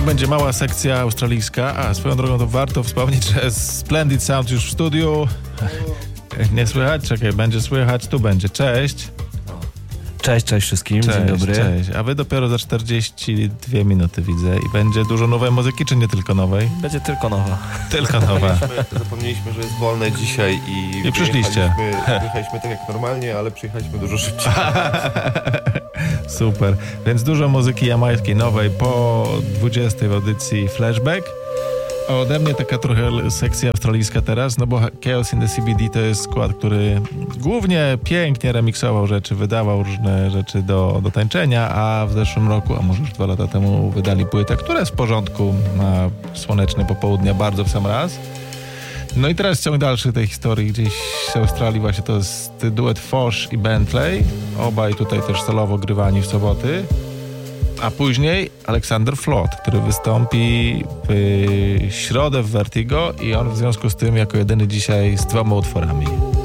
będzie mała sekcja australijska. A, swoją drogą to warto wspomnieć, że Splendid Sound już w studiu. Nie słychać? Czekaj, będzie słychać. Tu będzie. Cześć. Cześć wszystkim, dzień dobry. Cześć, a wy dopiero za 42 minuty widzę i będzie dużo nowej muzyki, czy nie tylko nowej? Będzie tylko nowa. Tylko nowa. Zapomnieliśmy, że jest wolne dzisiaj i przyszliście. Wyjechaliśmy tak jak normalnie, ale przyjechaliśmy dużo szybciej. Super, więc dużo muzyki jamańskiej nowej po 20 w audycji Flashback. A ode mnie taka trochę sekcja australijska teraz, no bo Chaos in the CBD to jest skład, który głównie pięknie remiksował rzeczy, wydawał różne rzeczy do tańczenia, a w zeszłym roku, a może już 2 lata temu wydali płytę, która jest w porządku, ma słoneczne popołudnia bardzo w sam raz. No i teraz ciąg dalszy tej historii gdzieś z Australii właśnie to jest duet Fosh i Bentley, obaj tutaj też solowo grywani w soboty. A później Alexander Flood, który wystąpi w środę w Vertigo i on w związku z tym jako jedyny dzisiaj z 2 utworami.